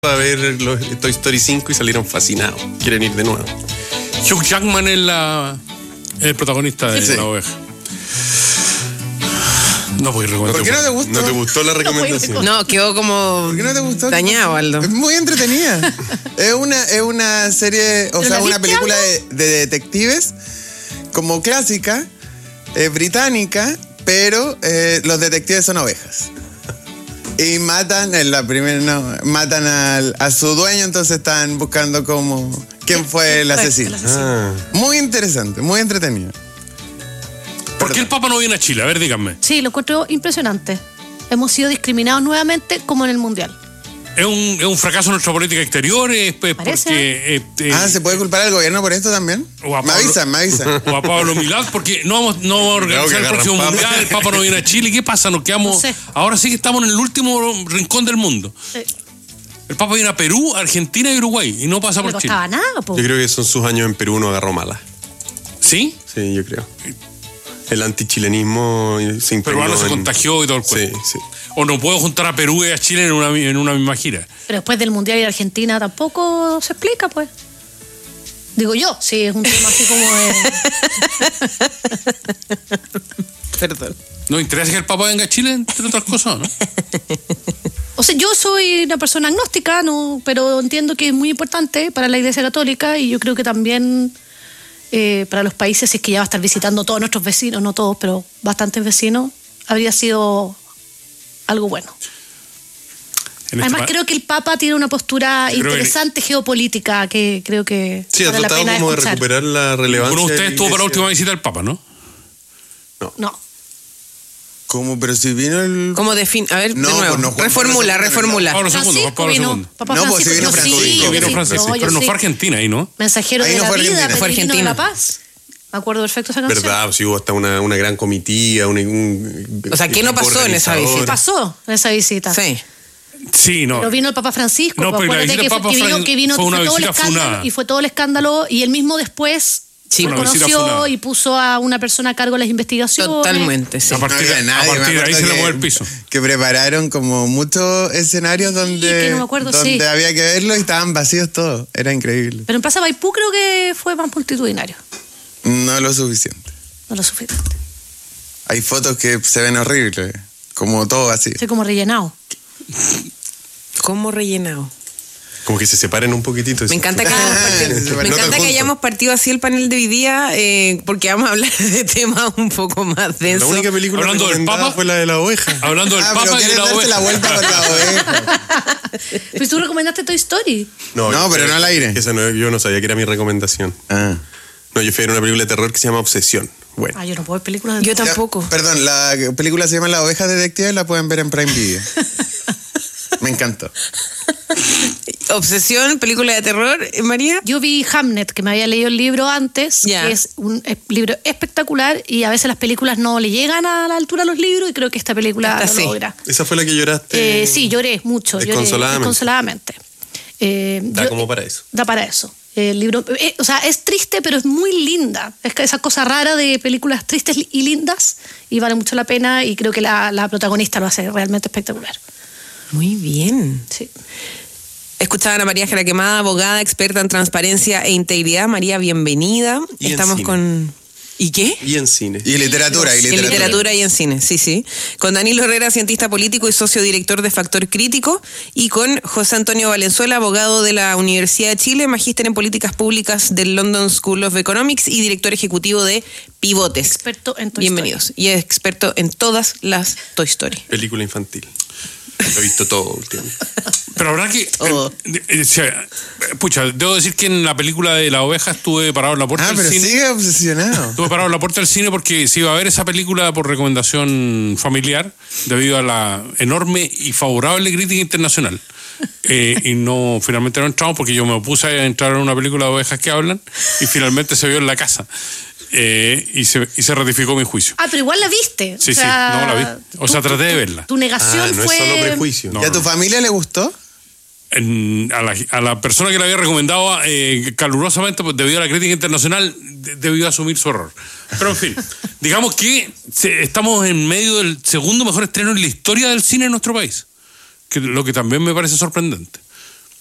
a ver Toy Story 5 y salieron fascinados. Quieren ir de nuevo. Hugh Jackman es el protagonista de La Oveja. No voy a recomendar. ¿Por qué no te gustó? ¿No te gustó la recomendación? No, quedó como ¿Por qué no te gustó? dañado, Aldo. Es muy entretenida. es una serie, o sea, una película de detectives como clásica, británica, pero los detectives son ovejas. Y matan a su dueño, entonces están buscando quién fue el asesino. Muy interesante, muy entretenido. ¿Por qué el Papa no viene a Chile? A ver, díganme. Sí, lo encuentro impresionante. Hemos sido discriminados nuevamente como en el Mundial. ¿Es un fracaso en nuestra política exterior? Parece. Porque, ¿se puede culpar al gobierno por esto también? Me avisan. O a Pablo Milad, porque no vamos a organizar el próximo Mundial, el Papa no viene a Chile. ¿Qué pasa? Nos quedamos... No sé. Ahora sí que estamos en el último rincón del mundo. Sí. El Papa viene a Perú, Argentina y Uruguay y no pasa por No Chile. costaba nada, po. Yo creo que son sus años en Perú, no agarró mala. ¿Sí? Sí, yo creo. El antichilenismo se impregnó. Peruano se contagió y todo el cuento. Sí. O no puedo juntar a Perú y a Chile en una misma gira. Pero después del Mundial y Argentina tampoco se explica, pues. Digo yo, sí, es un tema así como de... Perdón. ¿No interesa que el Papa venga a Chile, entre otras cosas, no? O sea, yo soy una persona agnóstica, no, pero entiendo que es muy importante para la Iglesia Católica y yo creo que también para los países, si es que ya va a estar visitando todos nuestros vecinos, no todos, pero bastantes vecinos, habría sido algo bueno. Además, creo que el Papa tiene una postura interesante geopolítica que creo que sí, vale ha la tratado pena como escuchar. de recuperar la relevancia. Uno de ustedes de la estuvo para la iglesia. última visita del Papa, ¿no? No. ¿Cómo? Pero si vino el... ¿Cómo define? A ver, No, de nuevo. pues no, Juan reformula. Pablo II, Francisco Pablo vino. II. Papá No, pues, Francisco, si vino yo Francisco. sí, Vino yo Francisco, sí, yo pero no sí. fue Argentina ahí, ¿no? Mensajero Ahí de no la fue vida, Argentina. Fue peregrino de Argentina. la paz. Me acuerdo perfecto esa canción. ¿Verdad? Sí, hubo hasta una gran comitiva. O sea, ¿qué no pasó en esa visita? ¿Qué pasó en esa visita? Sí. Sí, no. Pero vino el Papa Francisco, No, pues, pero la acuérdate visita que del Papa vino fue una todo el visita escándalo, funada. y fue todo el escándalo y él mismo después Sí, una visita funada. reconoció y puso a una persona a cargo de las investigaciones. Totalmente, sí. A partir de ahí me se le acuerdo mueve el piso. Que prepararon como muchos escenarios donde, que no me acuerdo, donde sí. había que verlo y estaban vacíos todos. Era increíble. Pero en Plaza Maipú creo que fue más multitudinario. No lo suficiente. No lo suficiente. Hay fotos que se ven horribles, como todo así. Estoy como rellenado. ¿Cómo rellenado? Como que se separen un poquitito. Me encanta que, hayamos partido así el panel de hoy día, porque vamos a hablar de temas un poco más La densos. única película Hablando del recomendada Papa. fue la de la oveja. Hablando del pero Papa y de quieres la darse oveja. la vuelta con la oveja. Pues tú recomendaste Toy Story. No, pero no al aire. Esa no, yo no sabía que era mi recomendación. Ah. No, yo fui a ver una película de terror que se llama Obsesión. Bueno. Ah, yo no puedo ver películas de Yo tampoco. Perdón, la película se llama La Oveja Detective, la pueden ver en Prime Video. Me encantó. Obsesión, película de terror, María. Yo vi Hamnet, que me había leído el libro antes, Ya. que es un libro espectacular y a veces las películas no le llegan a la altura a los libros y creo que esta película Esta lo sí. logra. Esa fue la que lloraste. Sí, lloré mucho. Desconsoladamente. Da Yo- como para eso. Da para eso. El libro, o sea, es triste, pero es muy linda. Es que esa cosa rara de películas tristes y lindas y vale mucho la pena y creo que la protagonista lo hace realmente espectacular. Muy bien. Sí. Escuchaban a María Jara Quemada, abogada, experta en transparencia e integridad. María, bienvenida. Y en Estamos cine. con... ¿Y qué? Y en cine. Y literatura, En literatura y en cine, sí. Con Danilo Herrera, cientista político y socio director de Factor Crítico. Y con José Antonio Valenzuela, abogado de la Universidad de Chile, magíster en políticas públicas del London School of Economics y director ejecutivo de Pivotes. Experto en Toy Bienvenidos. Y es experto en todas las Toy Story. Película infantil. Lo he visto todo últimamente. Pero habrá que... Todo. pucha, debo decir que en la película de la oveja estuve parado en la puerta Ah, del pero cine. sigue obsesionado. Estuve parado en la puerta del cine porque se iba a ver esa película por recomendación familiar debido a la enorme y favorable crítica internacional. Y no, finalmente no entramos porque yo me opuse a entrar en una película de ovejas que hablan y finalmente se vio en la casa. Y se ratificó mi juicio. Ah, pero igual la viste. Sí, no la vi. O sea, traté de verla. Tu negación No fue... es solo prejuicio. No. ¿Y a tu familia le gustó? A la persona que la había recomendado calurosamente, pues, debido a la crítica internacional, debió asumir su error. Pero en fin, digamos que estamos en medio del segundo mejor estreno en la historia del cine en nuestro país, lo que también me parece sorprendente.